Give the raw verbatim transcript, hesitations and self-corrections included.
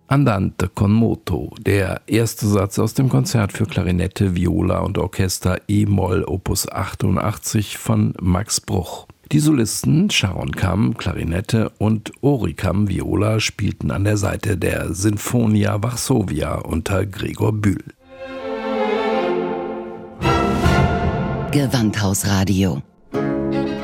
Andante con moto, der erste Satz aus dem Konzert für Klarinette, Viola und Orchester E-Moll Opus achtundachtzig von Max Bruch. Die Solisten Sharon Kam, Klarinette und Ori Kam, Viola, spielten an der Seite der Sinfonia Varsovia unter Gregor Bühl. Gewandhausradio